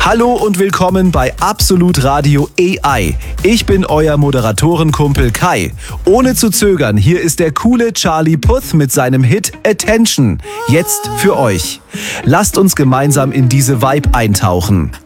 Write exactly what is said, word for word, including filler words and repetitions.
Hallo und willkommen bei Absolut Radio A I. Ich bin euer Moderatorenkumpel Kai. Ohne zu zögern, hier ist der coole Charlie Puth mit seinem Hit Attention. Jetzt für euch. Lasst uns gemeinsam in diese Vibe eintauchen.